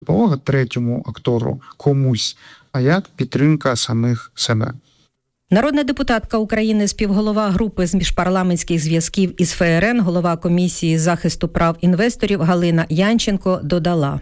допомога третьому актору, комусь, а як підтримка самих себе. Народна депутатка України, співголова групи з міжпарламентських зв'язків із ФРН, голова комісії з захисту прав інвесторів Галина Янченко додала.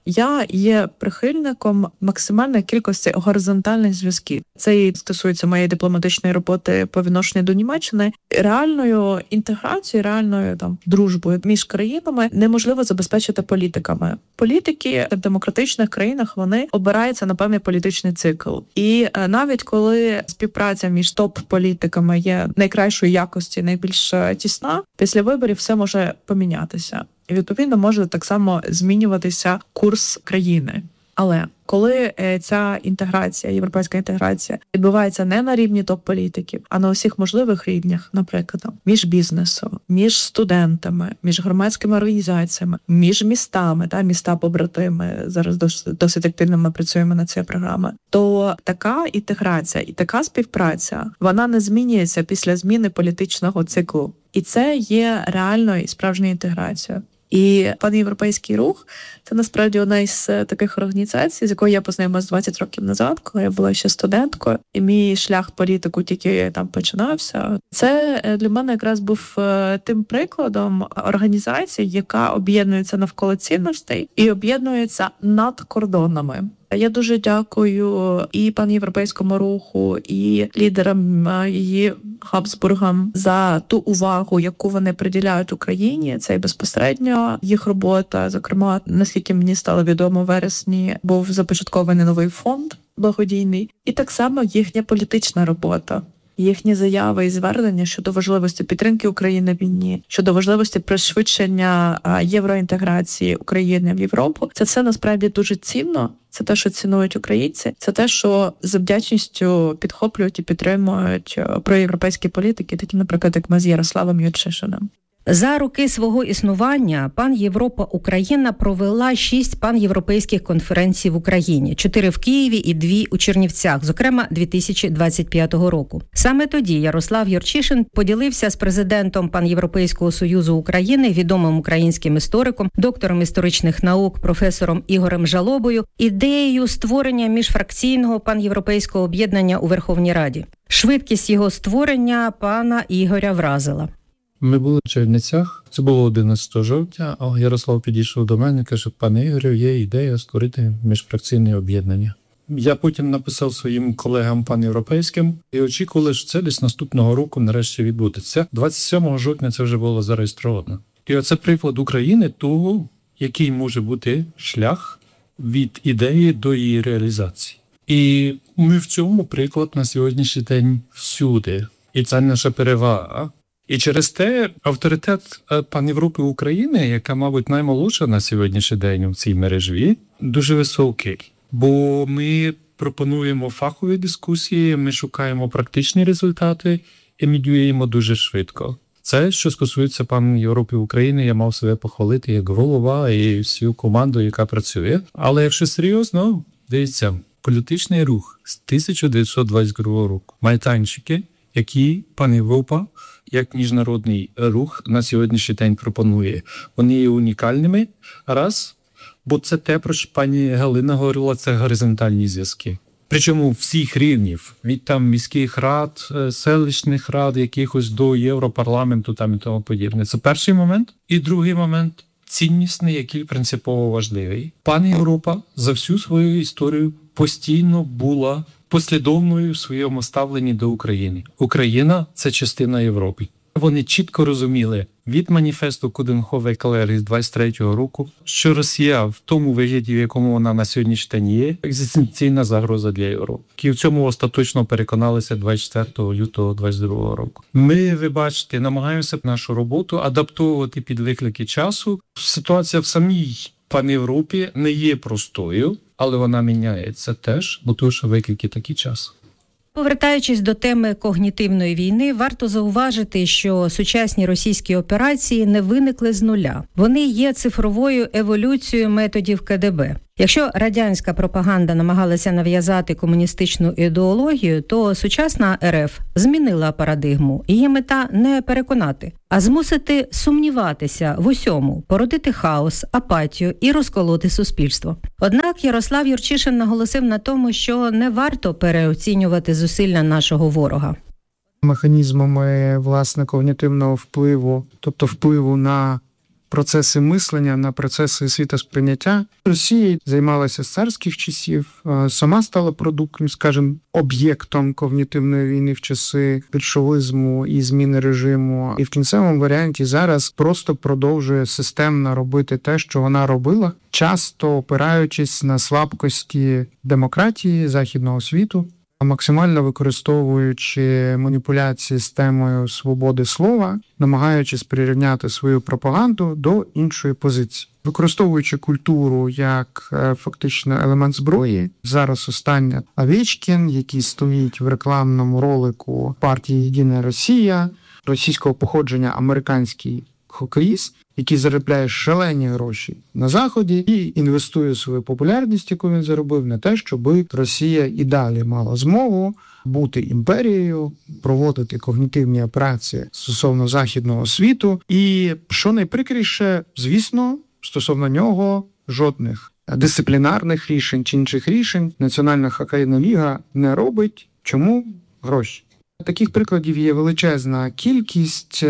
Я є прихильником максимальної кількості горизонтальних зв'язків. Це і стосується моєї дипломатичної роботи по відношенню до Німеччини. Реальною інтеграцією, реальною дружбою між країнами неможливо забезпечити політиками. Політики в демократичних країнах, вони обираються на певний політичний цикл. І навіть коли співпраця між топ-політиками є найкращої якості, найбільш тісна, після виборів все може помінятися. І, відповідно, може так само змінюватися курс країни. Але коли ця інтеграція, європейська інтеграція відбувається не на рівні топ-політиків, а на усіх можливих рівнях, наприклад, між бізнесом, між студентами, між громадськими організаціями, між містами, міста-побратими, зараз досить активно ми працюємо над цією програмою, то така інтеграція і така співпраця, вона не змінюється після зміни політичного циклу. І це є реальною і справжньою інтеграцією. І Панєвропейський рух – це насправді одна із таких організацій, з якою я познайомилася 20 років назад, коли я була ще студенткою, і мій шлях в політику тільки там починався. Це для мене якраз був тим прикладом організації, яка об'єднується навколо цінностей і об'єднується над кордонами. Я дуже дякую і Панєвропейському руху, і лідерам її Габсбургам за ту увагу, яку вони приділяють Україні. Це і безпосередньо їх робота. Зокрема, наскільки мені стало відомо, в вересні був започаткований новий фонд благодійний. І так само їхня політична робота. Їхні заяви і звернення щодо важливості підтримки України в війні, щодо важливості пришвидшення євроінтеграції України в Європу. Це все насправді дуже цінно. Це те, що цінують українці. Це те, що з вдячністю підхоплюють і підтримують проєвропейські політики, такі, наприклад, як ми з Ярославом Юрчишиним. За роки свого існування Пан'європа Україна провела 6 пан'європейських конференцій в Україні, 4 в Києві і 2 у Чернівцях, зокрема 2025 року. Саме тоді Ярослав Юрчишин поділився з президентом Пан'європейського союзу України, відомим українським істориком, доктором історичних наук, професором Ігорем Жалобою, ідеєю створення міжфракційного пан'європейського об'єднання у Верховній Раді. Швидкість його створення пана Ігоря вразила. Ми були в Чернівцях, це було 11 жовтня, а Ярослав підійшов до мене і каже: пане Ігорю, є ідея створити міжфракційне об'єднання. Я потім написав своїм колегам панєвропейським і очікували, що це десь наступного року нарешті відбудеться. 27 жовтня це вже було зареєстровано. І оце приклад України того, який може бути шлях від ідеї до її реалізації. І ми в цьому приклад на сьогоднішній день всюди. І це наша перевага. І через те авторитет Панєвропи України, яка, мабуть, наймолодша на сьогоднішній день у цій мережі, дуже високий. Бо ми пропонуємо фахові дискусії, ми шукаємо практичні результати і ми діємо дуже швидко. Це, що стосується Панєвропи України, я мав себе похвалити як голова і всю команду, яка працює. Але якщо серйозно, дивіться, політичний рух з 1922 року, майданчики, які Панєвропа як міжнародний рух на сьогоднішній день пропонує. Вони є унікальними, раз, бо це те, про що пані Галина говорила, це горизонтальні зв'язки. Причому всіх рівнів, від там міських рад, селищних рад, якихось до Європарламенту там і тому подібне. Це перший момент. І другий момент – ціннісний, який принципово важливий. Панєвропа за всю свою історію постійно була послідовною в своєму ставленні до України. Україна – це частина Європи. Вони чітко розуміли від маніфесту Куденховер-Калери з 23-го року, що Росія в тому вигляді, в якому вона на сьогоднішній день є, екзистенційна загроза для Європи. І в цьому остаточно переконалися 24 лютого 22-го року. Ми, ви бачите, намагаємося нашу роботу адаптовувати під виклики часу. Ситуація в самій Панєвропі не є простою, але вона міняється теж, бо тому що виклики такі час. Повертаючись до теми когнітивної війни, варто зауважити, що сучасні російські операції не виникли з нуля. Вони є цифровою еволюцією методів КДБ. Якщо радянська пропаганда намагалася нав'язати комуністичну ідеологію, то сучасна РФ змінила парадигму. Її мета не переконати, а змусити сумніватися в усьому, породити хаос, апатію і розколоти суспільство. Однак Ярослав Юрчишин наголосив на тому, що не варто переоцінювати зусилля нашого ворога. Механізмами, власне, когнітивного впливу, тобто впливу на процеси мислення, на процеси світосприйняття. Росія займалася з царських часів, сама стала продуктом, скажімо, об'єктом когнітивної війни в часи більшовизму і зміни режиму. І в кінцевому варіанті зараз просто продовжує системно робити те, що вона робила, часто опираючись на слабкості демократії західного світу, максимально використовуючи маніпуляції з темою свободи слова, намагаючись прирівняти свою пропаганду до іншої позиції. Використовуючи культуру як фактично елемент зброї, зараз останнє Овечкін, який стоїть в рекламному ролику партії «Єдина Росія», російського походження американський хокеїст, який заробляє шалені гроші на Заході і інвестує свою популярність, яку він заробив, на те, щоб Росія і далі мала змогу бути імперією, проводити когнітивні операції стосовно західного світу. І, що найприкріше, звісно, стосовно нього жодних дисциплінарних рішень чи інших рішень Національна хокейна ліга не робить. Чому? Гроші. Таких прикладів є величезна кількість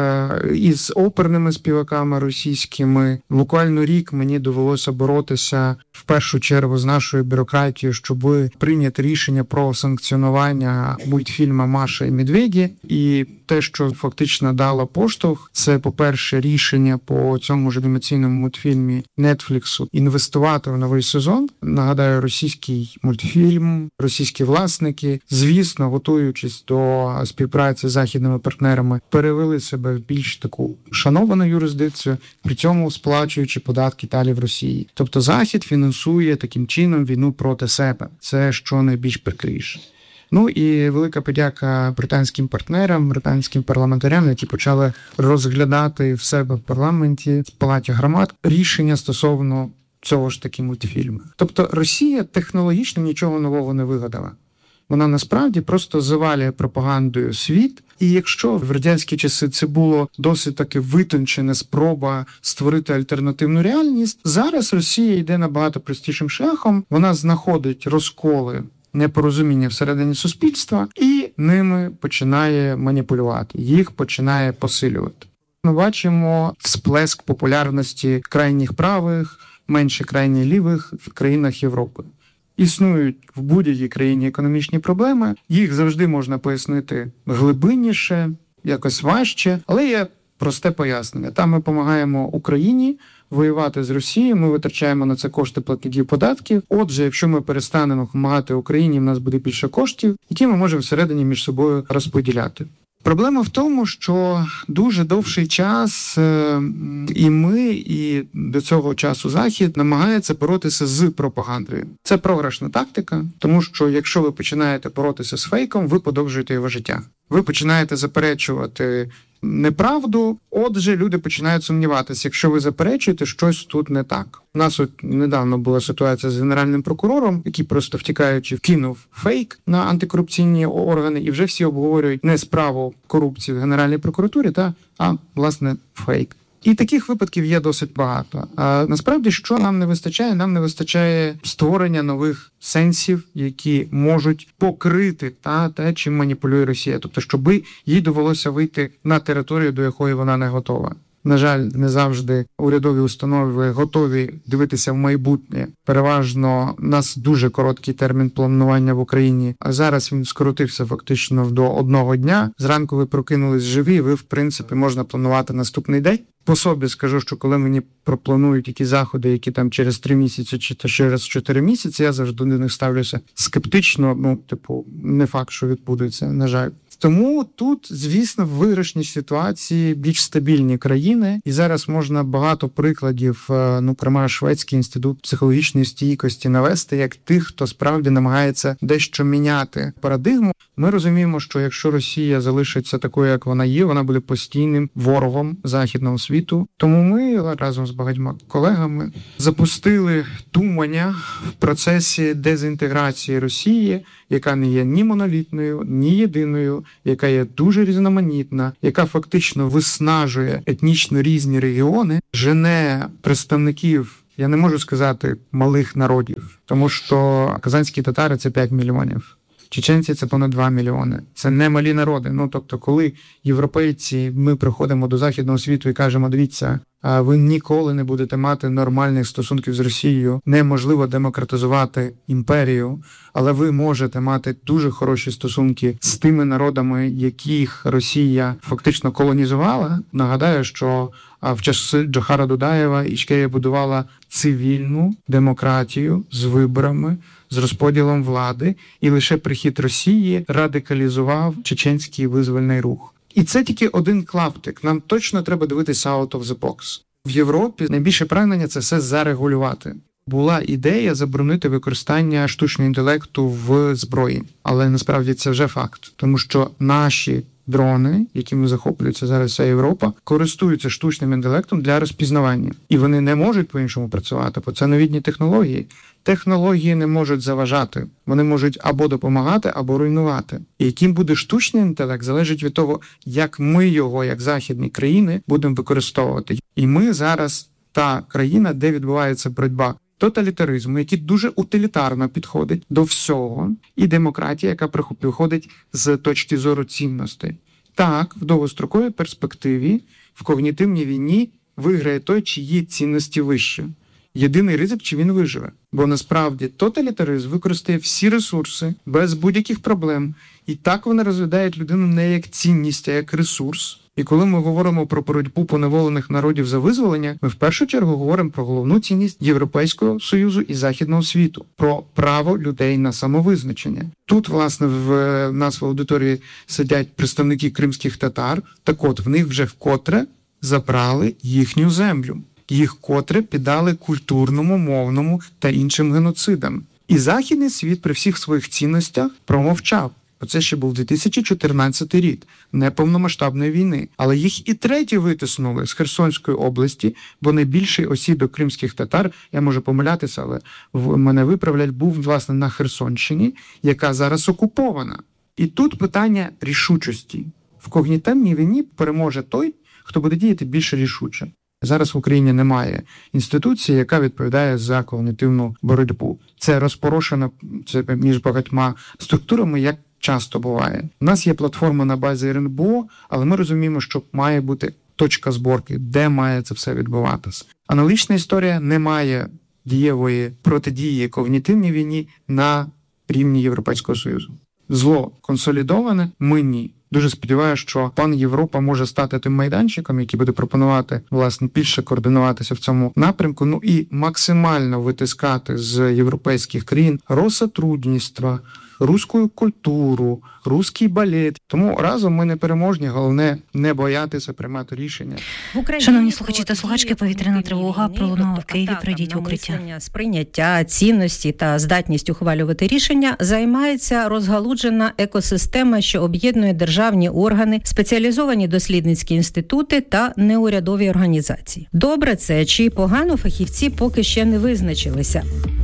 із оперними співаками російськими. Буквально рік мені довелося боротися в першу чергу з нашою бюрократією, щоб прийняти рішення про санкціонування мультфільму «Маша і Медведі». І те, що фактично дало поштовх, це, по-перше, рішення по цьому ж анімаційному мультфільмі Нетфліксу інвестувати в новий сезон. Нагадаю, російський мультфільм, російські власники, звісно, готуючись до співпраці з західними партнерами, перевели себе в більш таку шановану юрисдикцію, при цьому сплачуючи податки далі в Росії. Тобто Захід фінансує таким чином війну проти себе. Це що найбільш прикріше. Ну і велика подяка британським партнерам, британським парламентарям, які почали розглядати в себе в парламенті, в Палаті громад, рішення стосовно цього ж таки мультфільму. Тобто Росія технологічно нічого нового не вигадала. Вона насправді просто завалює пропагандою світ. І якщо в радянські часи це було досить таки витончена спроба створити альтернативну реальність, зараз Росія йде набагато простішим шляхом. Вона знаходить розколи, непорозуміння всередині суспільства і ними починає маніпулювати, їх починає посилювати. Ми бачимо сплеск популярності крайніх правих, менше крайніх лівих в країнах Європи. Існують в будь-якій країні економічні проблеми, їх завжди можна пояснити глибинніше, якось важче, але є просте пояснення. Там ми допомагаємо Україні воювати з Росією, ми витрачаємо на це кошти платників податків. Отже, якщо ми перестанемо допомагати Україні, в нас буде більше коштів, які ми можемо всередині між собою розподіляти. Проблема в тому, що дуже довший час і ми, і до цього часу Захід намагається боротися з пропагандою. Це програшна тактика, тому що якщо ви починаєте боротися з фейком, ви подовжуєте його життя. Ви починаєте заперечувати неправду, отже, люди починають сумніватися, якщо ви заперечуєте, щось тут не так. У нас от недавно була ситуація з генеральним прокурором, який просто втікаючи вкинув фейк на антикорупційні органи, і вже всі обговорюють не справу корупції в Генеральній прокуратурі, а, власне, фейк. І таких випадків є досить багато. А насправді, що нам не вистачає? Нам не вистачає створення нових сенсів, які можуть покрити те, чим маніпулює Росія. Тобто, щоб їй довелося вийти на територію, до якої вона не готова. На жаль, не завжди урядові установи готові дивитися в майбутнє. Переважно у нас дуже короткий термін планування в Україні, а зараз він скоротився фактично до одного дня. Зранку ви прокинулись живі, ви, в принципі, можна планувати наступний день. По собі скажу, що коли мені пропланують які заходи, які там через 3 місяці чи через 4 місяці, я завжди до них ставлюся скептично, не факт, що відбудеться, на жаль. Тому тут, звісно, в виграшній ситуації більш стабільні країни. І зараз можна багато прикладів, прямо Шведський інститут психологічної стійкості навести, як тих, хто справді намагається дещо міняти парадигму. Ми розуміємо, що якщо Росія залишиться такою, як вона є, вона буде постійним ворогом західного світу. Тому ми разом з багатьма колегами запустили думання в процесі дезінтеграції Росії, яка не є ні монолітною, ні єдиною, яка є дуже різноманітна, яка фактично виснажує етнічно різні регіони, жене представників, я не можу сказати, малих народів, тому що казанські татари – це 5 мільйонів. Чеченці – це понад 2 мільйони. Це не малі народи. Тобто, коли європейці, ми приходимо до західного світу і кажемо, дивіться, ви ніколи не будете мати нормальних стосунків з Росією, неможливо демократизувати імперію, але ви можете мати дуже хороші стосунки з тими народами, яких Росія фактично колонізувала. Нагадаю, що в часи Джохара Дудаєва Ічкерія будувала цивільну демократію з виборами, з розподілом влади, і лише прихід Росії радикалізував чеченський визвольний рух. І це тільки один клаптик. Нам точно треба дивитися out of the box. В Європі найбільше прагнення – це все зарегулювати. Була ідея заборонити використання штучного інтелекту в зброї. Але насправді це вже факт. Тому що наші дрони, якими захоплюється зараз вся Європа, користуються штучним інтелектом для розпізнавання. І вони не можуть по-іншому працювати, бо це новітні технології. Технології не можуть заважати. Вони можуть або допомагати, або руйнувати. І яким буде штучний інтелект, залежить від того, як ми його, як західні країни, будемо використовувати. І ми зараз та країна, де відбувається боротьба тоталітаризму, який дуже утилітарно підходить до всього, і демократія, яка приходить з точки зору цінностей. Так, в довгостроковій перспективі, в когнітивній війні виграє той, чиї цінності вищі. Єдиний ризик, чи він виживе. Бо насправді тоталітаризм використає всі ресурси без будь-яких проблем. І так вони розглядають людину не як цінність, а як ресурс. І коли ми говоримо про боротьбу поневолених народів за визволення, ми в першу чергу говоримо про головну цінність Європейського Союзу і Західного світу, про право людей на самовизначення. Тут, власне, в нас в аудиторії сидять представники кримських татар, так от в них вже вкотре забрали їхню землю. Їх котре піддали культурному, мовному та іншим геноцидам. І Західний світ при всіх своїх цінностях промовчав. Оце ще був 2014 рік, неповномасштабної війни. Але їх і треті витиснули з Херсонської області, бо найбільший осідок кримських татар, я можу помилятися, але мене виправлять, був, власне, на Херсонщині, яка зараз окупована. І тут питання рішучості. В когнітивній війні переможе той, хто буде діяти більш рішуче. Зараз в Україні немає інституції, яка відповідає за когнітивну боротьбу. Це розпорошено між багатьма структурами, як часто буває. У нас є платформа на базі РНБО, але ми розуміємо, що має бути точка зборки, де має це все відбуватися. Аналогічна історія: немає дієвої протидії когнітивній війні на рівні Європейського Союзу. Зло консолідоване, ми ні. Дуже сподіваюся, що пан Європа може стати тим майданчиком, який буде пропонувати, власне, більше координуватися в цьому напрямку, і максимально витискати з європейських країн розсотрудничество, руську культуру, руський балет. Тому разом ми не переможні, головне не боятися приймати рішення. Шановні слухачі та слухачки, повітряна тривога пролунала в Києві, прийдіть в укриття. Сприйняття, цінності та здатність ухвалювати рішення займається розгалуджена екосистема, що об'єднує державні органи, спеціалізовані дослідницькі інститути та неурядові організації. Добре це чи погано, фахівці поки ще не визначилися.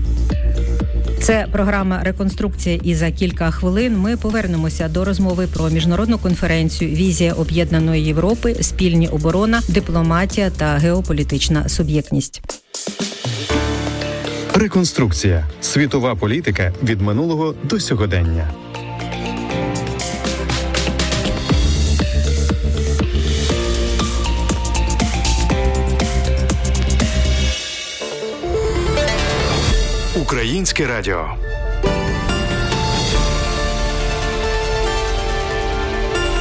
Це програма «Реконструкція», і за кілька хвилин ми повернемося до розмови про міжнародну конференцію «Візія об'єднаної Європи. Спільні оборона, дипломатія та геополітична суб'єктність». Реконструкція. Світова політика від минулого до сьогодення. Українське радіо.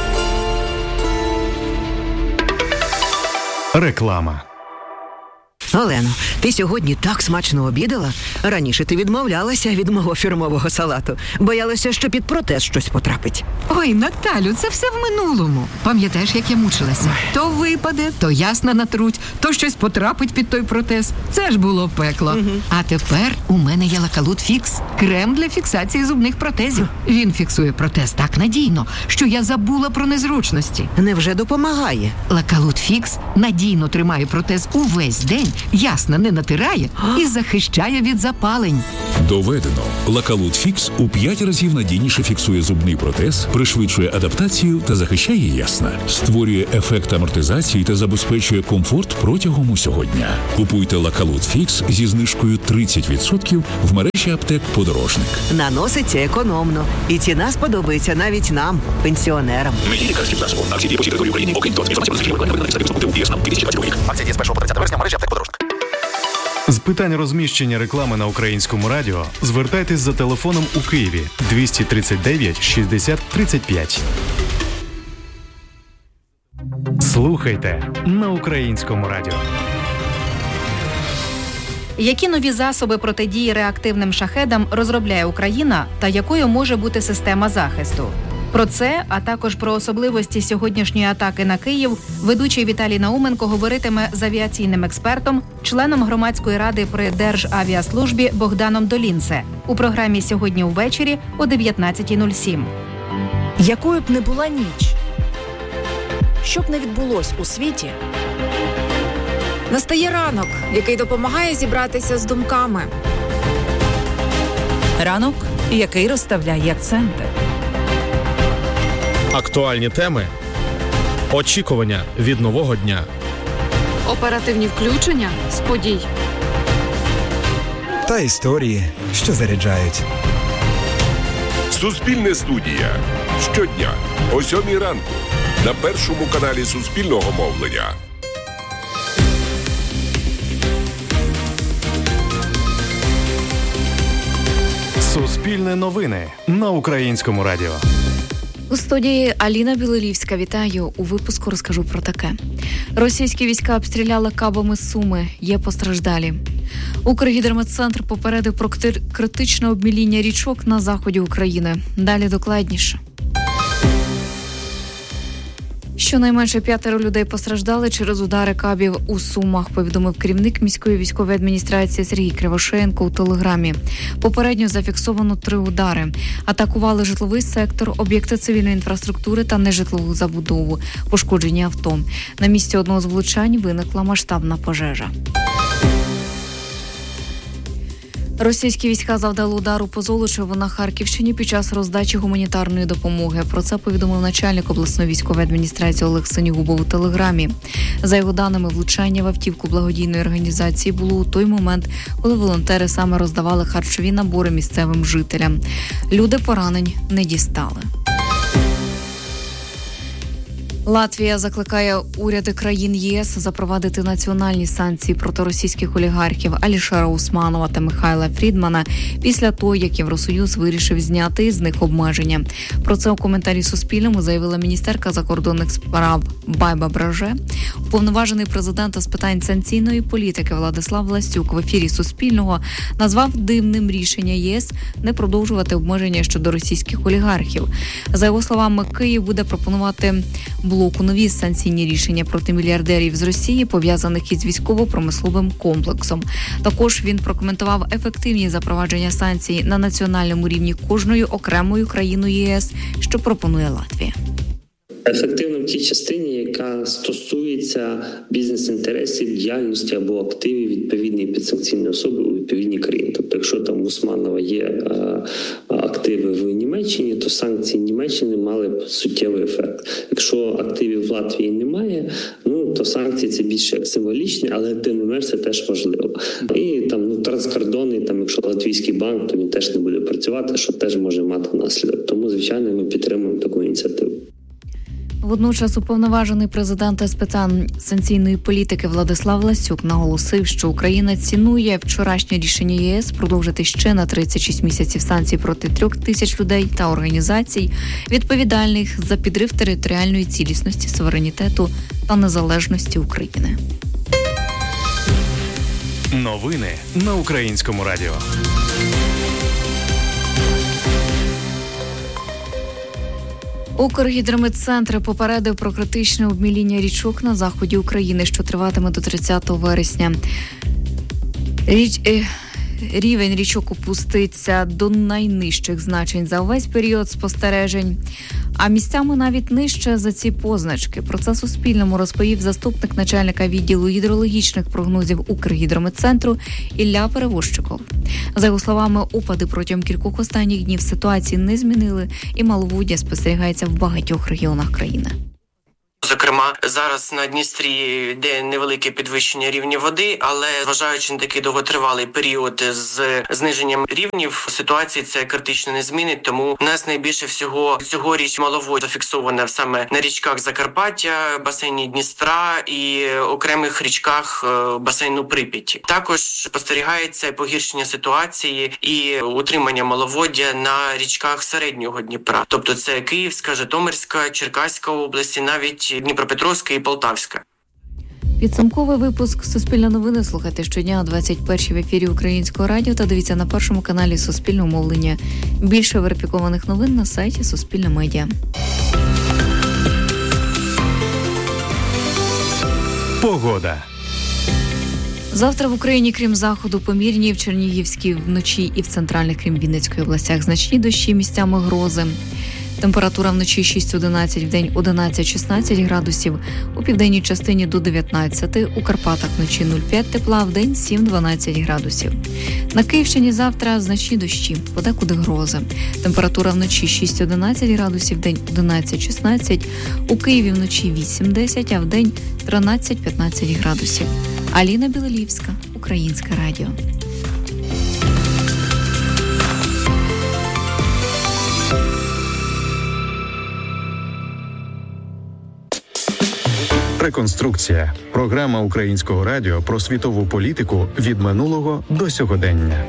Реклама. Олено, ти сьогодні так смачно обідала? Раніше ти відмовлялася від мого фірмового салату. Боялася, що під протез щось потрапить. Ой, Наталю, це все в минулому. Пам'ятаєш, як я мучилася? То випаде, то ясно натруть, то щось потрапить під той протез. Це ж було пекло. А тепер у мене є Лакалут Фікс. Крем для фіксації зубних протезів. Він фіксує протез так надійно, що я забула про незручності. Невже допомагає? Лакалут Фікс надійно тримає протез увесь день, ясно не натирає і захищає від запалень. Доведено. Лакалут Фікс у 5 разів надійніше фіксує зубний протез, пришвидшує адаптацію та захищає ясна. Створює ефект амортизації та забезпечує комфорт протягом усього дня. Купуйте Лакалут Фікс зі знижкою 30% в мережі аптек «Подорожник». Наноситься економно. І ціна сподобається навіть нам, пенсіонерам. Лікарським засобом. Акції дії по всій території України. Окрім того, інформація про закріплення виконання статистику УЄС на 2020 рік. Акція діє з 1 по 30 вересня в мережі аптек «Подорожник». З питань розміщення реклами на Українському радіо звертайтесь за телефоном у Києві 239 60 35. Слухайте на Українському радіо. Які нові засоби протидії реактивним шахедам розробляє Україна та якою може бути система захисту? Про це, а також про особливості сьогоднішньої атаки на Київ, ведучий Віталій Науменко говоритиме з авіаційним експертом, членом громадської ради при Державіаслужбі Богданом Долінце у програмі «Сьогодні увечері» о 19:07. Якою б не була ніч, що б не відбулось у світі, настає ранок, який допомагає зібратися з думками. Ранок, який розставляє акценти. Актуальні теми, очікування від нового дня. Оперативні включення з подій. Та історії, що заряджають. Суспільне студія. Щодня о 7:00 ранку на першому каналі Суспільного мовлення. Суспільне новини на Українському радіо. У студії Аліна Білолівська. Вітаю. У випуску розкажу про таке. Російські війська обстріляли кабами Суми. Є постраждалі. Укргідрометцентр попередив про критичне обміління річок на заході України. Далі докладніше. Щонайменше 5 людей постраждали через удари кабів у Сумах, повідомив керівник міської військової адміністрації Сергій Кривошеєнко у телеграмі. Попередньо зафіксовано 3 удари. Атакували житловий сектор, об'єкти цивільної інфраструктури та нежитлову забудову, пошкоджені авто. На місці одного з влучань виникла масштабна пожежа. Російські війська завдали удару по Золочеву на Харківщині під час роздачі гуманітарної допомоги. Про це повідомив начальник обласної військової адміністрації Олег Синігубов у телеграмі. За його даними, влучання в автівку благодійної організації було у той момент, коли волонтери саме роздавали харчові набори місцевим жителям. Люди поранень не дістали. Латвія закликає уряди країн ЄС запровадити національні санкції проти російських олігархів Алішера Усманова та Михайла Фрідмана після того, як Євросоюз вирішив зняти з них обмеження. Про це у коментарі Суспільному заявила міністерка закордонних справ Байба Браже. Уповноважений президента з питань санкційної політики Владислав Власюк в ефірі Суспільного назвав дивним рішення ЄС не продовжувати обмеження щодо російських олігархів. За його словами, Київ буде пропонувати блоку нові санкційні рішення проти мільярдерів з Росії, пов'язаних із військово-промисловим комплексом. Також він прокоментував ефективність запровадження санкцій на національному рівні кожною окремою країною єС, що пропонує Латвія. Ефективно в тій частині, яка стосується бізнес-інтересів, діяльності або активів відповідної підсанкційної особи у відповідній країні. Тобто, якщо там у Усманова є активи в Німеччині, то санкції Німеччини мали б суттєвий ефект. Якщо активів в Латвії немає, то санкції це більше як символічні, але тим не менш це теж важливо. І там транскордонний, якщо латвійський банк, то він теж не буде працювати, що теж може мати наслідок. Тому, звичайно, ми підтримуємо таку ініціативу. Водночас уповноважений президента з питань санкційної політики Владислав Власюк наголосив, що Україна цінує вчорашнє рішення ЄС продовжити ще на 36 місяців санкцій проти 3000 людей та організацій, відповідальних за підрив територіальної цілісності, суверенітету та незалежності України. Новини на Українському радіо. Укргідрометцентр попередив про критичне обміління річок на заході України, що триватиме до 30 вересня. Рівень річок опуститься до найнижчих значень за увесь період спостережень, а місцями навіть нижче за ці позначки. Про це Суспільному розповів заступник начальника відділу гідрологічних прогнозів Укргідрометцентру Ілля Перевозчиков. За його словами, опади протягом кількох останніх днів ситуації не змінили, і маловоддя спостерігається в багатьох регіонах країни. Зокрема, зараз на Дністрі йде невелике підвищення рівня води, але зважаючи на такий довготривалий період з зниженням рівнів, ситуації це критично не змінить, тому в нас найбільше всього цьогоріч маловоддя зафіксоване саме на річках Закарпаття, басейні Дністра і окремих річках басейну Прип'яті. Також спостерігається погіршення ситуації і утримання маловоддя на річках середнього Дніпра. Тобто це Київська, Житомирська, Черкаська області, навіть Дніпропетровська і Полтавська. Підсумковий випуск «Суспільне новини» слухайте щодня о 21-й в ефірі Українського радіо та дивіться на першому каналі Суспільного мовлення. Більше верифікованих новин на сайті Суспільне медіа. Погода. Завтра в Україні, крім заходу, помірні, в Чернігівській вночі і в центральних, крім Вінницької областях, значні дощі, місцями грози. Температура вночі 6-11, вдень 11-16 градусів, у південній частині до 19, у Карпатах вночі 0,5 тепла, вдень 7-12 градусів. На Київщині завтра значні дощі, подекуди грози. Температура вночі 6-11 градусів, вдень 11-16, у Києві вночі 8-10, а вдень 13-15 градусів. Аліна Білолівська, Українське радіо. Реконструкція. Програма Українського радіо про світову політику від минулого до сьогодення.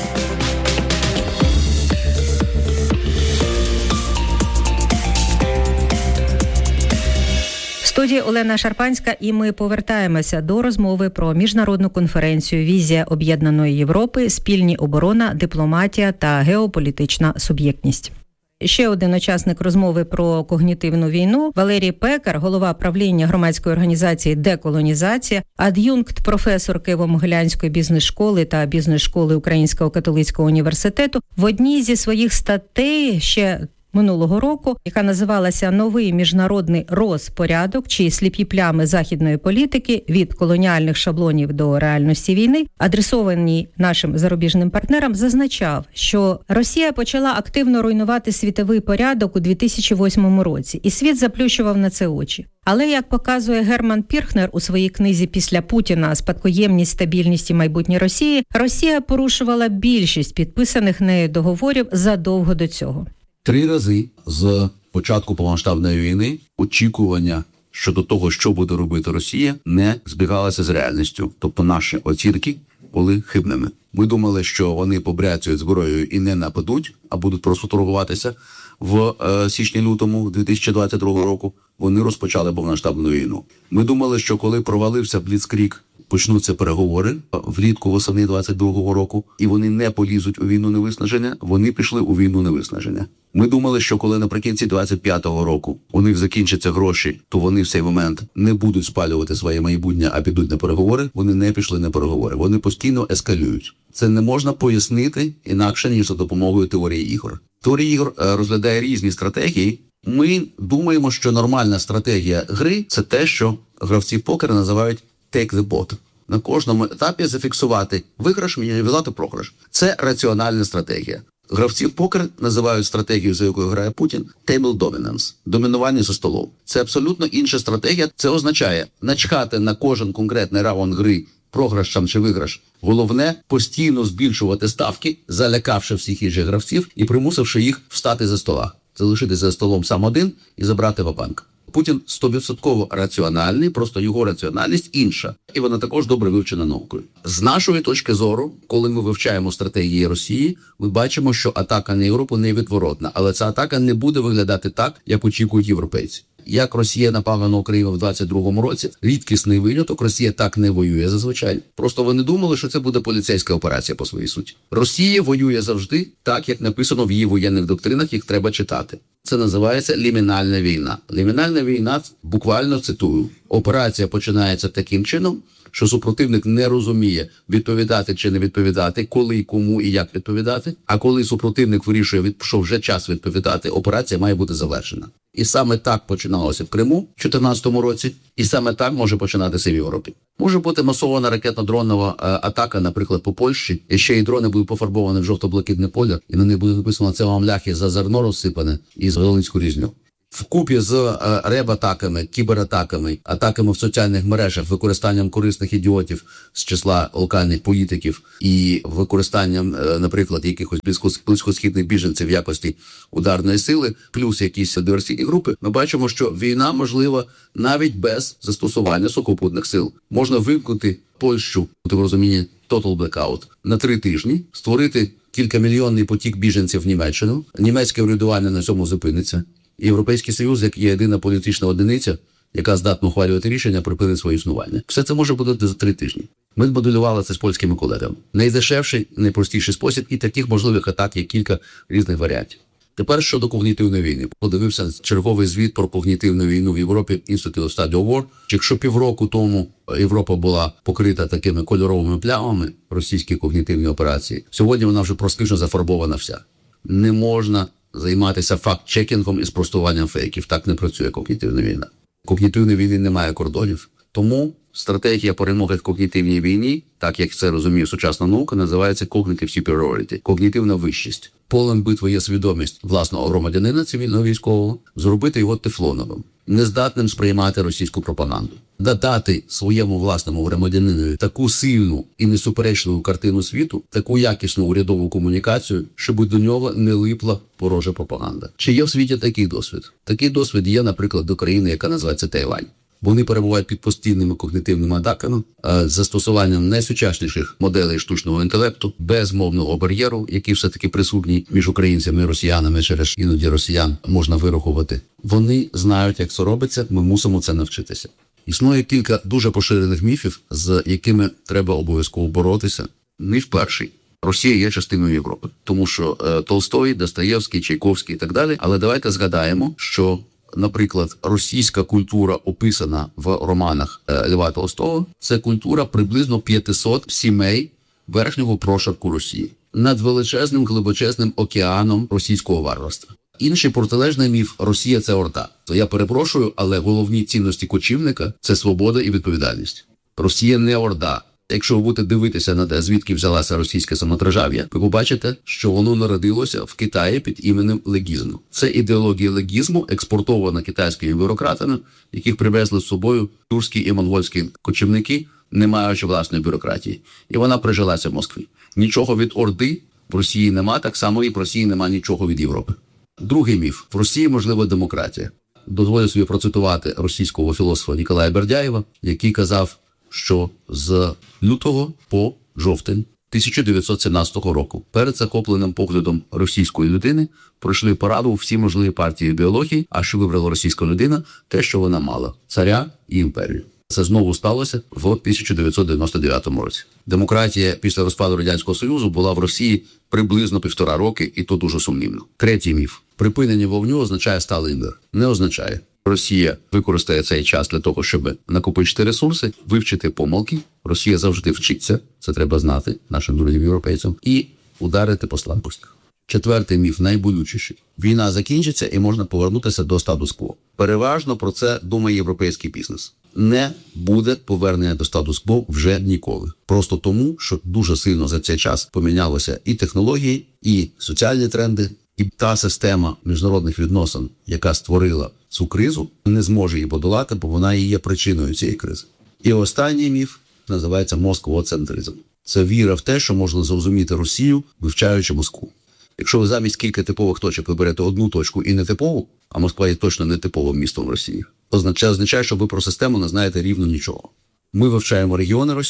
В студії Олена Шарпанська, і ми повертаємося до розмови про міжнародну конференцію «Візія об'єднаної Європи. Спільні оборона, дипломатія та геополітична суб'єктність». Ще один учасник розмови про когнітивну війну – Валерій Пекар, голова правління громадської організації «Деколонізація», ад'юнкт професор Києво-Могилянської бізнес-школи та бізнес-школи Українського католицького університету. В одній зі своїх статей ще минулого року, яка називалася «Новий міжнародний розпорядок чи сліпі плями західної політики від колоніальних шаблонів до реальності війни», адресованій нашим зарубіжним партнерам, зазначав, що Росія почала активно руйнувати світовий порядок у 2008 році, і світ заплющував на це очі. Але, як показує Герман Пірхнер у своїй книзі «Після Путіна. Спадкоємність, стабільність і майбутнє Росії», Росія порушувала більшість підписаних нею договорів задовго до цього. 3 рази з початку повномасштабної війни очікування щодо того, що буде робити Росія, не збігалося з реальністю. Тобто наші оцінки були хибними. Ми думали, що вони побряцюють зброєю і не нападуть, а будуть просто торгуватися. В січні-лютому 2022 року вони розпочали повномасштабну війну. Ми думали, що коли провалився Бліцкріг, почнуться переговори влітку восени 22-го року, і вони не полізуть у війну невиснаження, вони пішли у війну невиснаження. Ми думали, що коли наприкінці 25-го року у них закінчаться гроші, то вони в цей момент не будуть спалювати своє майбутнє, а підуть на переговори. Вони не пішли на переговори. Вони постійно ескалюють. Це не можна пояснити інакше, ніж за допомогою теорії ігор. Теорія ігор розглядає різні стратегії. Ми думаємо, що нормальна стратегія гри – це те, що гравці в покер називають «take the pot». На кожному етапі зафіксувати виграш, мінімізувати програш. Це раціональна стратегія. Гравці в покер називають стратегію, за якою грає Путін, «table dominance» – домінування за столом. Це абсолютно інша стратегія. Це означає начхати на кожен конкретний раунд гри, програш там чи виграш. Головне – постійно збільшувати ставки, залякавши всіх інших гравців і примусивши їх встати за стола. Залишитися за столом сам один і забрати ва-банк. Путін 100% раціональний, просто його раціональність інша. І вона також добре вивчена наукою. З нашої точки зору, коли ми вивчаємо стратегії Росії, ми бачимо, що атака на Європу невідворотна. Але ця атака не буде виглядати так, як очікують європейці. Як Росія напала на Україну в 22-му році, рідкісний виняток, Росія так не воює зазвичай. Просто вони думали, що це буде поліцейська операція по своїй суті. Росія воює завжди так, як написано в її воєнних доктринах, їх треба читати. Це називається лімінальна війна. Лімінальна війна, буквально цитую, операція починається таким чином, що супротивник не розуміє, відповідати чи не відповідати, коли, кому і як відповідати, а коли супротивник вирішує, що вже час відповідати, операція має бути завершена. І саме так починалося в Криму в 2014 році, і саме так може починатися в Європі. Може бути масована ракетно-дронова атака, наприклад, по Польщі, і ще й дрони будуть пофарбовані в жовто-блакитне поле, і на них буде написано «це вам ляхи за зерно розсипане» і з Волинську різню. Вкупі з реб-атаками, кібератаками, атаками в соціальних мережах, використанням корисних ідіотів з числа локальних політиків і використанням, наприклад, якихось близькосхідних біженців в якості ударної сили, плюс якісь диверсійні групи, ми бачимо, що війна можлива навіть без застосування сухопутних сил. Можна вимкнути Польщу, в розумінні total blackout, на 3 тижні, створити кількамільйонний потік біженців в Німеччину, німецьке урядування на цьому зупиниться. Європейський Союз, як є єдина політична одиниця, яка здатна ухвалювати рішення, припинить своє існування. Все це може бути за 3 тижні. Ми змоделювали це з польськими колегами. Найдешевший, найпростіший спосіб, і таких можливих атак є кілька різних варіантів. Тепер щодо когнітивної війни. Подивився черговий звіт про когнітивну війну в Європі Institute of Study of War. Якщо півроку тому Європа була покрита такими кольоровими плямами, російські когнітивні операції, сьогодні вона вже практично зафарбована вся. Не можна займатися факт-чекінгом і спростуванням фейків. Так не працює когнітивна війна. Когнітивної війни немає кордонів. Тому стратегія перемоги в когнітивній війні, так як це розуміє сучасна наука, називається cognitive superiority – когнітивна вищість. Полем битви є свідомість власного громадянина цивільного військового, зробити його тефлоновим, нездатним сприймати російську пропаганду. Дати своєму власному громадянинові таку сильну і несуперечливу картину світу, таку якісну урядову комунікацію, щоб до нього не липла ворожа пропаганда. Чи є в світі такий досвід? Такий досвід є, наприклад, до країни, яка називається Тайвань. Вони перебувають під постійними когнітивними атаками, з застосуванням найсучасніших моделей штучного інтелекту, без мовного бар'єру, який все-таки присутній між українцями і росіянами, через іноді росіян можна вирахувати. Вони знають, як це робиться, ми мусимо це навчитися. Існує кілька дуже поширених міфів, з якими треба обов'язково боротися. Міф перший. Росія є частиною Європи. Тому що Толстой, Достоєвський, Чайковський і так далі. Але давайте згадаємо, що, наприклад, російська культура, описана в романах Льва Толстого, це культура приблизно 500 сімей верхнього прошарку Росії. Над величезним, глибочезним океаном російського варварства. Інший протилежний міф – Росія – це орда. Я перепрошую, але головні цінності кочівника – це свобода і відповідальність. Росія не орда. Якщо ви будете дивитися на те, звідки взялася російське самодержав'я, ви побачите, що воно народилося в Китаї під іменем легізму. Це ідеологія легізму, експортована китайськими бюрократами, яких привезли з собою турські і монгольські кочівники, не маючи власної бюрократії. І вона прижилася в Москві. Нічого від орди в Росії нема, так само і в Росії нема нічого від Європи. Другий міф. В Росії можлива демократія. Дозволю собі процитувати російського філософа Ніколая Бердяєва, який казав, що з лютого по жовтень 1917 року перед захопленим поглядом російської людини пройшли параду всі можливі партії біології, а що вибрала російська людина – те, що вона мала – царя і імперію. Це знову сталося в 1999 році. Демократія після розпаду Радянського Союзу була в Росії приблизно 1,5 роки, і то дуже сумнівно. Третій міф. Припинення вогню означає сталий мир. Не означає. Росія використає цей час для того, щоб накопичити ресурси, вивчити помилки. Росія завжди вчиться, це треба знати нашим друзям європейцям, і ударити по слабкостях. Четвертий міф, найболючіший. Війна закінчиться і можна повернутися до статус-кво. Переважно про це думає європейський бізнес. Не буде повернення до статус-кво вже ніколи. Просто тому, що дуже сильно за цей час помінялися і технології, і соціальні тренди, і та система міжнародних відносин, яка створила цю кризу, не зможе її подолати, бо вона і є причиною цієї кризи. І останній міф називається москвоцентризм. Це віра в те, що можна зрозуміти Росію, вивчаючи Москву. Якщо ви замість кілька типових точок виберете одну точку і нетипову, а Москва є точно нетиповим містом Росії, означає, що ви про систему не знаєте рівно нічого. Ми вивчаємо регіони Росії,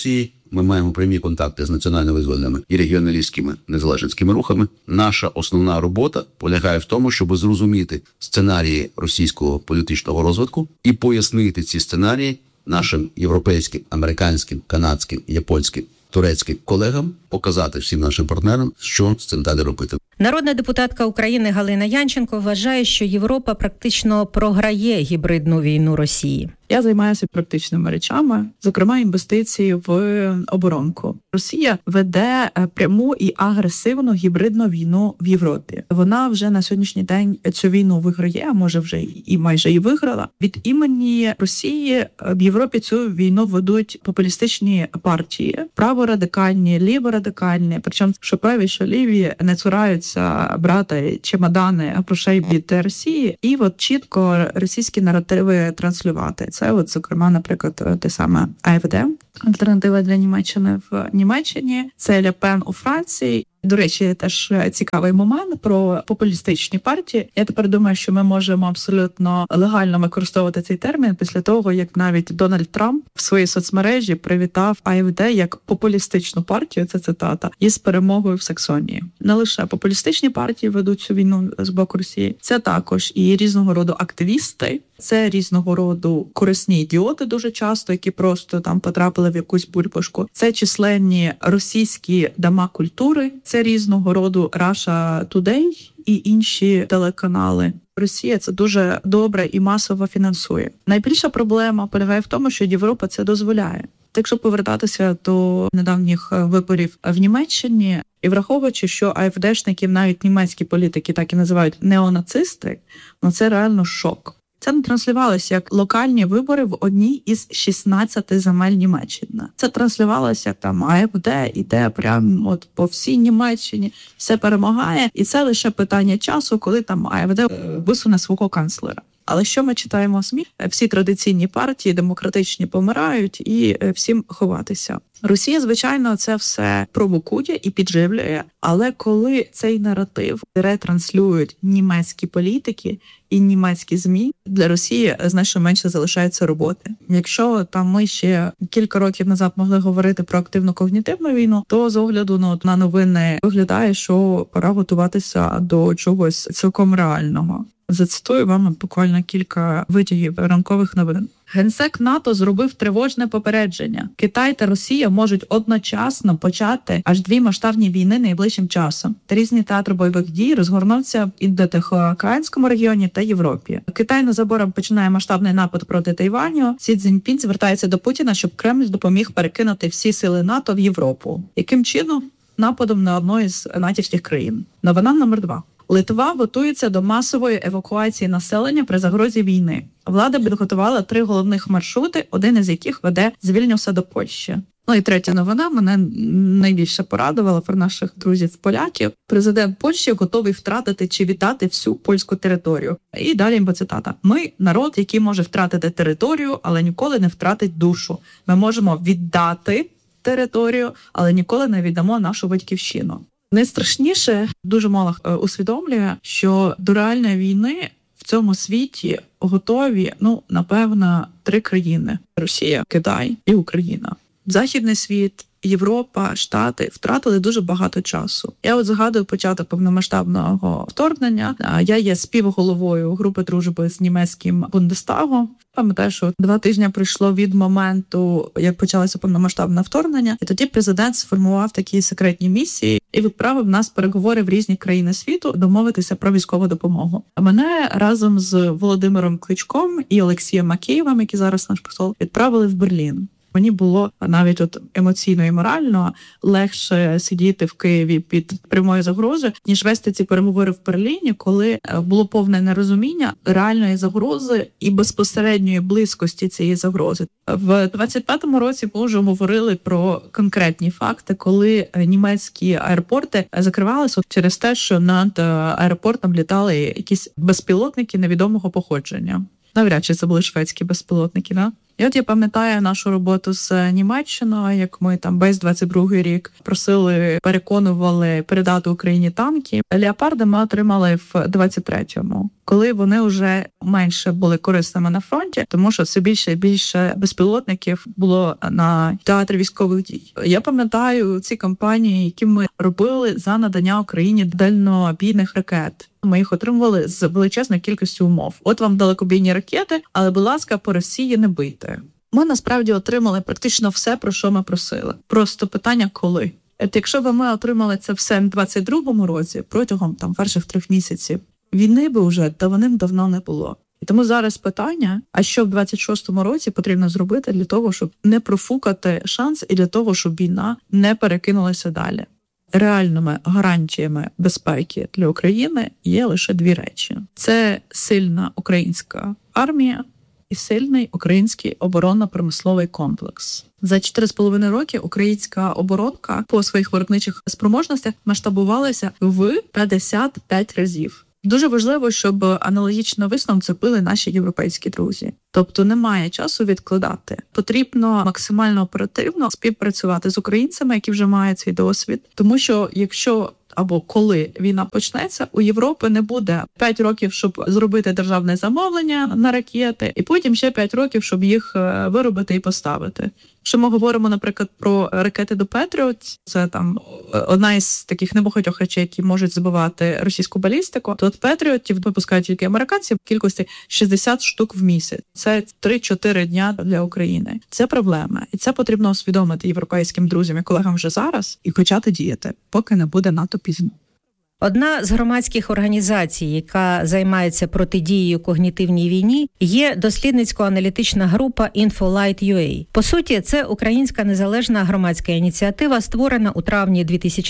Ми маємо прямі контакти з національно-визвольними і регіоналістськими незалежницькими рухами. Наша основна робота полягає в тому, щоб зрозуміти сценарії російського політичного розвитку і пояснити ці сценарії нашим європейським, американським, канадським, японським, турецьким колегам, показати всім нашим партнерам, що з цим далі робити. Народна депутатка України Галина Янченко вважає, що Європа практично програє гібридну війну Росії. Я займаюся практичними речами, зокрема інвестиції в оборонку. Росія веде пряму і агресивну гібридну війну в Європі. Вона вже на сьогоднішній день цю війну виграє, а може вже і майже і виграла. Від імені Росії в Європі цю війну ведуть популістичні партії, праворадикальні, ліворадикальні, причому що праві, що ліві не цураються брати чемодани грошей від Росії і от чітко російські наративи транслювати. Це от, зокрема, наприклад, те саме АФД, альтернатива для Німеччини в Німеччині, це Ле Пен у Франції. До речі, теж цікавий момент про популістичні партії. Я тепер думаю, що ми можемо абсолютно легально використовувати цей термін після того, як навіть Дональд Трамп в своїй соцмережі привітав АФД як популістичну партію, це цитата, із перемогою в Саксонії. Не лише популістичні партії ведуть цю війну з боку Росії, це також і різного роду активісти, це різного роду корисні ідіоти дуже часто, які просто там потрапили в якусь бульбашку. Це численні російські дома культури, це різного роду Russia Today і інші телеканали. Росія це дуже добре і масово фінансує. Найбільша проблема полягає в тому, що Європа це дозволяє. Якщо повертатися до недавніх виборів в Німеччині, і враховуючи, що АФДшників навіть німецькі політики так і називають неонацисти, ну це реально шок. Це не транслювалося як локальні вибори в одній із 16 земель Німеччини. Це транслювалося як там АФД іде прямо от по всій Німеччині, все перемагає. І це лише питання часу, коли там АФД висуне свого канцлера. Але що ми читаємо в СМІ? Всі традиційні партії демократичні помирають і всім ховатися. Росія, звичайно, це все провокує і підживлює, але коли цей наратив ретранслюють німецькі політики і німецькі ЗМІ, для Росії значно менше залишається роботи. Якщо там ми ще кілька років назад могли говорити про активну когнітивну війну, то з огляду на новини виглядає, що пора готуватися до чогось цілком реального. Зацитую вам буквально кілька витягів ранкових новин. Генсек НАТО зробив тривожне попередження. Китай та Росія можуть одночасно почати аж 2 масштабні війни найближчим часом. Різні театри бойових дій розгорнуться в Індотихоокеанському регіоні та Європі. Китай незабаром починає масштабний напад проти Тайваню. Сі Цзіньпін звертається до Путіна, щоб Кремль допоміг перекинути всі сили НАТО в Європу. Яким чином? Нападом на одну із натівських країн. Новина номер 2. Литва готується до масової евакуації населення при загрозі війни. Влада підготувала 3 головних маршрути, один із яких веде з Вільнюса до Польщі. Ну і третя новина мене найбільше порадувала про наших друзів-поляків. Президент Польщі готовий втратити чи віддати всю польську територію. І далі цитата. Ми – народ, який може втратити територію, але ніколи не втратить душу. Ми можемо віддати територію, але ніколи не віддамо нашу батьківщину. Найстрашніше, дуже мало усвідомлює, що до реальної війни в цьому світі готові, напевно, 3 країни – Росія, Китай і Україна. Західний світ, Європа, Штати втратили дуже багато часу. Я от згадую початок повномасштабного вторгнення. Я є співголовою групи дружби з німецьким Бундестагом. Пам'ятаю, що 2 тижні пройшло від моменту, як почалося повномасштабне вторгнення, і тоді президент сформував такі секретні місії і відправив нас переговори в різні країни світу домовитися про військову допомогу. А мене разом з Володимиром Кличком і Олексієм Макеєвим, який зараз наш посол, відправили в Берлін. Мені було навіть емоційно і морально легше сидіти в Києві під прямою загрозою, ніж вести ці переговори в Берліні, коли було повне нерозуміння реальної загрози і безпосередньої близькості цієї загрози. В 25-му році ми вже говорили про конкретні факти, коли німецькі аеропорти закривалися через те, що над аеропортом літали якісь безпілотники невідомого походження. Навряд чи це були шведські безпілотники, да? І от я пам'ятаю нашу роботу з Німеччиною, як ми там весь 22-й рік переконували передати Україні танки. Леопарди ми отримали в 23-му. коли вони вже менше були корисними на фронті, тому що все більше і більше безпілотників було на театрі військових дій. Я пам'ятаю ці кампанії, які ми робили за надання Україні дальнобійних ракет. Ми їх отримували з величезною кількістю умов. От вам далекобійні ракети, але, будь ласка, по Росії не бийте. Ми насправді отримали практично все, про що ми просили. Просто питання коли. Якщо б ми отримали це все в 22-му році, протягом перших 3 місяців, війни би вже давним-давно не було. І тому зараз питання, а що в 26-му році потрібно зробити для того, щоб не профукати шанс і для того, щоб війна не перекинулася далі. Реальними гарантіями безпеки для України є лише 2 речі. Це сильна українська армія і сильний український оборонно-промисловий комплекс. За 4,5 роки українська оборонка по своїх виробничих спроможностях масштабувалася в 55 разів. Дуже важливо, щоб аналогічно висновок зробили наші європейські друзі. Тобто немає часу відкладати. Потрібно максимально оперативно співпрацювати з українцями, які вже мають свій досвід. Тому що якщо або коли війна почнеться, у Європи не буде 5 років, щоб зробити державне замовлення на ракети, і потім ще 5 років, щоб їх виробити і поставити. Якщо ми говоримо, наприклад, про ракети до Петріот, це одна із таких небагатьох речей, які можуть збивати російську балістику, то от Петріотів випускають тільки американці в кількості 60 штук в місяць. Це 3-4 дня для України. Це проблема. І це потрібно усвідомити європейським друзям і колегам вже зараз і почати діяти, поки не буде надто пізно. Одна з громадських організацій, яка займається протидією когнітивній війні, є дослідницько-аналітична група InfoLight.ua. По суті, це українська незалежна громадська ініціатива, створена у травні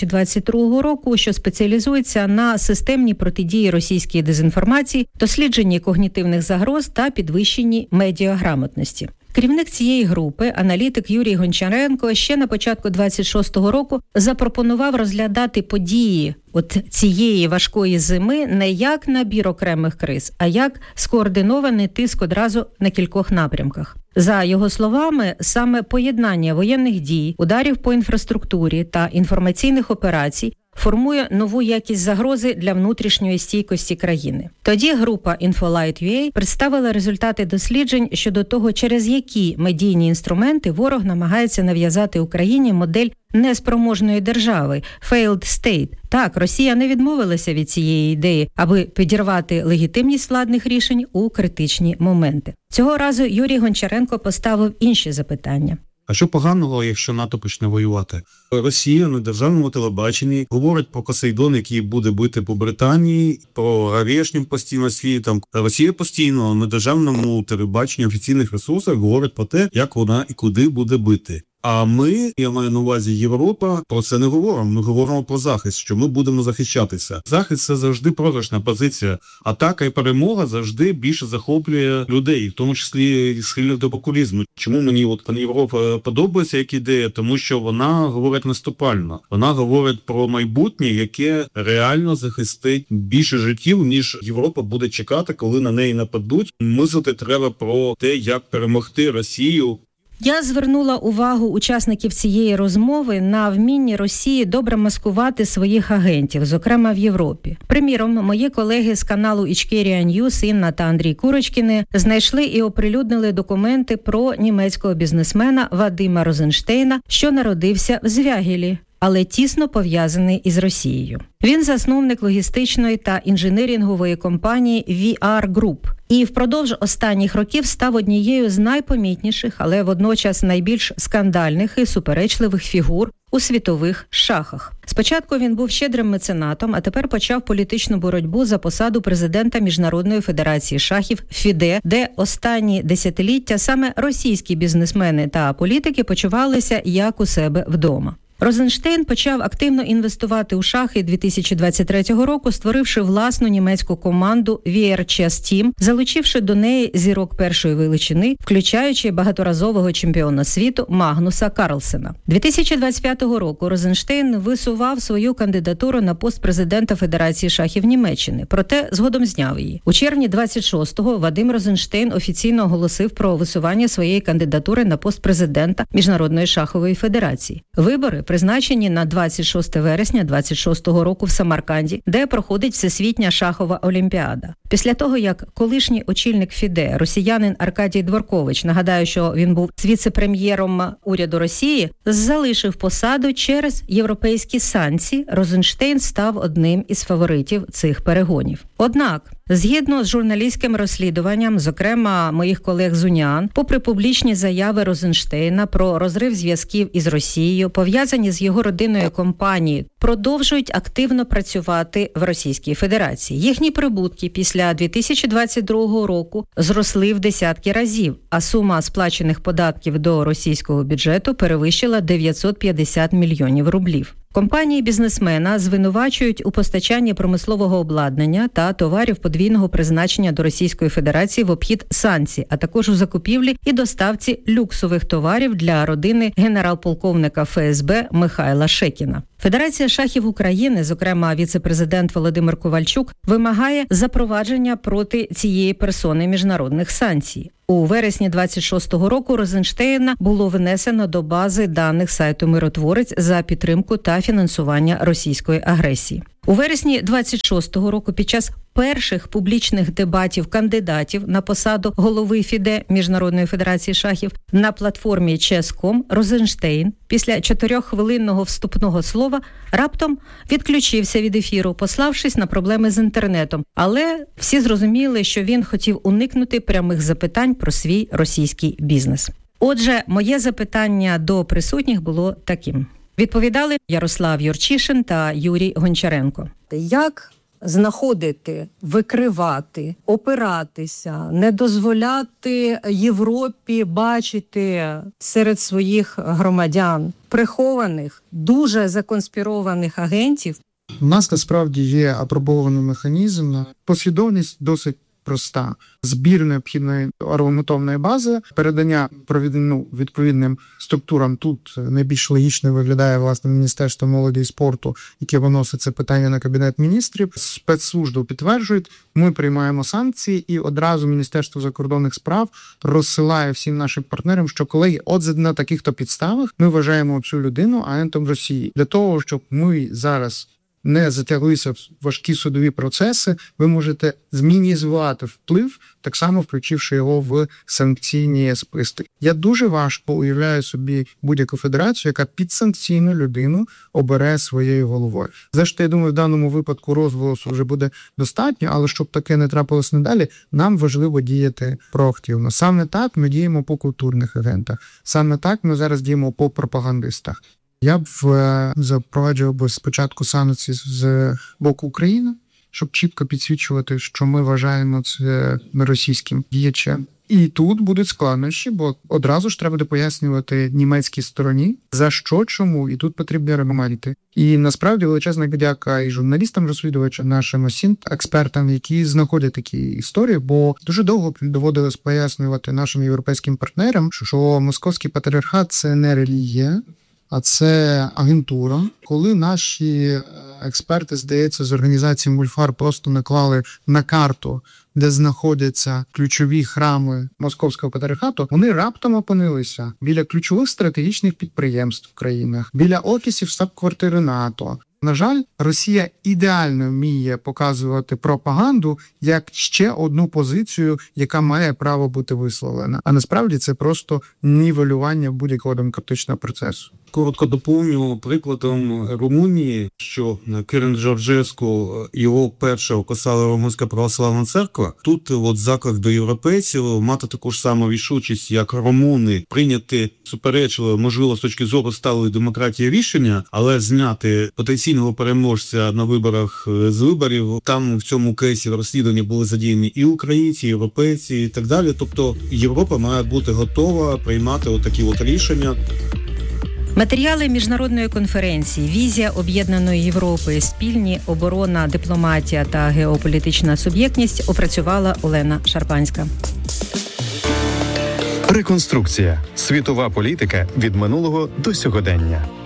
2022 року, що спеціалізується на системній протидії російській дезінформації, дослідженні когнітивних загроз та підвищенні медіаграмотності. Керівник цієї групи, аналітик Юрій Гончаренко, ще на початку 26-го року запропонував розглядати події цієї важкої зими не як набір окремих криз, а як скоординований тиск одразу на кількох напрямках. За його словами, саме поєднання воєнних дій, ударів по інфраструктурі та інформаційних операцій формує нову якість загрози для внутрішньої стійкості країни. Тоді група InfoLight.ua представила результати досліджень щодо того, через які медійні інструменти ворог намагається нав'язати Україні модель неспроможної держави – failed state. Так, Росія не відмовилася від цієї ідеї, аби підірвати легітимність владних рішень у критичні моменти. Цього разу Юрій Гончаренко поставив інші запитання. А що поганого, якщо НАТО почне воювати? Росія на державному телебаченні говорить про Посейдон, який буде бити по Британії, про Арешнім постійно світом. Росія постійно на державному телебаченні офіційних ресурсах говорить про те, як вона і куди буде бити. А ми, я маю на увазі Європа, про це не говоримо. Ми говоримо про захист, що ми будемо захищатися. Захист – це завжди програшна позиція. Атака і перемога завжди більше захоплює людей, в тому числі схильних до популізму. Чому мені пан Європа подобається як ідея? Тому що вона говорить наступально. Вона говорить про майбутнє, яке реально захистить більше життів, ніж Європа буде чекати, коли на неї нападуть. Мислити треба про те, як перемогти Росію. Я звернула увагу учасників цієї розмови на вмінні Росії добре маскувати своїх агентів, зокрема в Європі. Приміром, мої колеги з каналу Ічкерія Ньюс, Інна та Андрій Курочкіни, знайшли і оприлюднили документи про німецького бізнесмена Вадима Розенштейна, що народився в Звягелі, але тісно пов'язаний із Росією. Він засновник логістичної та інженерингової компанії VR Group і впродовж останніх років став однією з найпомітніших, але водночас найбільш скандальних і суперечливих фігур у світових шахах. Спочатку він був щедрим меценатом, а тепер почав політичну боротьбу за посаду президента Міжнародної федерації шахів ФІДЕ, де останні десятиліття саме російські бізнесмени та політики почувалися як у себе вдома. Розенштейн почав активно інвестувати у шахи 2023 року, створивши власну німецьку команду VR Chess Team, залучивши до неї зірок першої величини, включаючи багаторазового чемпіона світу Магнуса Карлсена. 2025 року Розенштейн висував свою кандидатуру на пост президента Федерації шахів Німеччини, проте згодом зняв її. У червні 26-го Вадим Розенштейн офіційно оголосив про висування своєї кандидатури на пост президента Міжнародної шахової федерації. Вибори призначені на 26 вересня 26-го року в Самарканді, де проходить Всесвітня шахова олімпіада. Після того, як колишній очільник ФІДЕ, росіянин Аркадій Дворкович, нагадаю, що він був віце-прем'єром уряду Росії, залишив посаду через європейські санкції, Розенштейн став одним із фаворитів цих перегонів. Однак, згідно з журналістським розслідуванням, зокрема моїх колег з УНІАН, попри публічні заяви Розенштейна про розрив зв'язків із Росією, пов'язані з його родиною компанії, продовжують активно працювати в Російській Федерації. Їхні прибутки після 2022 року зросли в десятки разів, а сума сплачених податків до російського бюджету перевищила 950 мільйонів рублів. Компанії бізнесмена звинувачують у постачанні промислового обладнання та товарів подвійного призначення до Російської Федерації в обхід санкцій, а також у закупівлі і доставці люксових товарів для родини генерал-полковника ФСБ Михайла Шекіна. Федерація шахів України, зокрема віце-президент Володимир Ковальчук, вимагає запровадження проти цієї персони міжнародних санкцій. У вересні 26-го року Розенштейна було внесено до бази даних сайту «Миротворець» за підтримку та фінансування російської агресії. У вересні 26-го року під час перших публічних дебатів кандидатів на посаду голови ФІДЕ Міжнародної Федерації шахів на платформі Chess.com Розенштейн після 4-хвилинного вступного слова раптом відключився від ефіру, пославшись на проблеми з інтернетом. Але всі зрозуміли, що він хотів уникнути прямих запитань про свій російський бізнес. Отже, моє запитання до присутніх було таким. Відповідали Ярослав Юрчишин та Юрій Гончаренко. Як знаходити, викривати, опиратися, не дозволяти Європі бачити серед своїх громадян прихованих, дуже законспірованих агентів? У нас насправді є апробований механізм. Послідовність досить проста. Збір необхідної аргументовної бази, передання відповідним структурам. Тут найбільш логічно виглядає, власне, Міністерство молоді і спорту, яке виносить це питання на Кабінет міністрів. Спецслужби підтверджують, ми приймаємо санкції, і одразу Міністерство закордонних справ розсилає всім нашим партнерам, що, колеги, от на таких-то підставах ми вважаємо цю людину агентом Росії. Для того, щоб ми зараз не затяглися в важкі судові процеси, ви можете змінізувати вплив, так само включивши його в санкційні списки. Я дуже важко уявляю собі будь-яку федерацію, яка підсанкційну людину обере своєю головою. Зрештою, я думаю, в даному випадку розголосу вже буде достатньо, але щоб таке не трапилось надалі, нам важливо діяти проактивно. Саме так ми діємо по культурних агентах. Саме так ми зараз діємо по пропагандистах. Я б запроваджував спочатку санкції з боку України, щоб чітко підсвічувати, що ми вважаємо це російським діячем. І тут будуть складнощі, бо одразу ж треба буде пояснювати німецькій стороні, за що, чому, і тут потрібні аргументи. І насправді величезна дяка і журналістам, розслідувачам, нашим експертам, які знаходять такі історії, бо дуже довго доводилось пояснювати нашим європейським партнерам, що московський патріархат – це не релігія, а це агентура. Коли наші експерти, здається, з організації Мульфар просто наклали на карту, де знаходяться ключові храми московського патріархату, вони раптом опинилися біля ключових стратегічних підприємств в країнах, біля офісів штаб-квартири НАТО. На жаль, Росія ідеально вміє показувати пропаганду як ще одну позицію, яка має право бути висловлена. А насправді це просто нівелювання будь-якого демократичного процесу. Коротко доповню прикладом Румунії, що Кирин Джорджеску його першого косала Румунська православна церква. Тут заклик до європейців мати таку ж саму рішучість, як румуни, прийняти суперечливе, можливо, з точки зору сталої демократії рішення, але зняти потенційного переможця на виборах з виборів. Там в цьому кейсі в розслідуванні були задіяні і українці, і європейці, і так далі. Тобто Європа має бути готова приймати такі рішення. Матеріали міжнародної конференції «Візія об'єднаної Європи. Спільні оборона, дипломатія та геополітична суб'єктність» опрацювала Олена Шарпанська. Реконструкція. Світова політика від минулого до сьогодення.